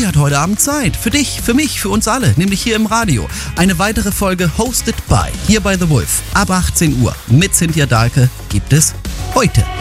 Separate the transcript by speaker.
Speaker 1: die hat heute Abend Zeit. Für dich, für mich, für uns alle, nämlich hier im Radio. Eine weitere Folge Hosted by, hier bei The Wolf. Ab 18 Uhr mit Cynthia Dahlke gibt es heute.